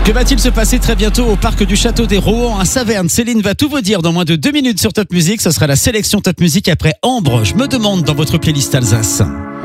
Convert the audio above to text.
Que va-t-il se passer très bientôt au parc du Château des Rohan à Saverne? Céline va tout vous dire dans moins de 2 minutes sur Top Music. Ce sera la sélection Top Music après Ambre. Je me demande dans votre playlist Alsace.